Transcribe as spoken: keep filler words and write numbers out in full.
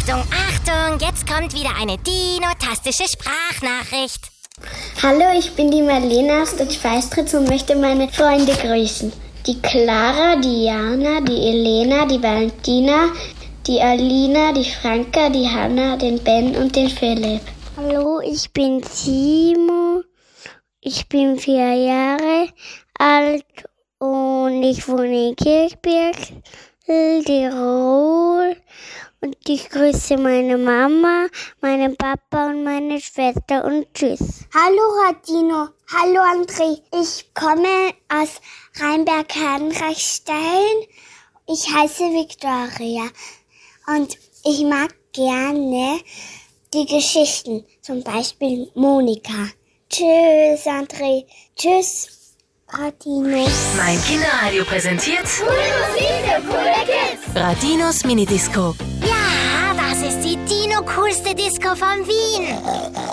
Achtung, Achtung, jetzt kommt wieder eine dinotastische Sprachnachricht. Hallo, ich bin die Marlene aus der Schweistritz und möchte meine Freunde grüßen. Die Clara, die Jana, die Elena, die Valentina, die Alina, die Franka, die Hanna, den Ben und den Philipp. Hallo, ich bin Timo. Ich bin vier Jahre alt und ich wohne in Kirchberg, Tirol. Und ich grüße meine Mama, meinen Papa und meine Schwester und tschüss. Hallo Radino, hallo André. Ich komme aus Rheinberg-Herrenreichstein. Ich heiße Victoria und ich mag gerne die Geschichten, zum Beispiel Monika. Tschüss André, tschüss Radino. Mein Kinderradio präsentiert Coole Musik für coole Kids. Radinos Minidisco. Ja, das ist die Dino-coolste Disco von Wien.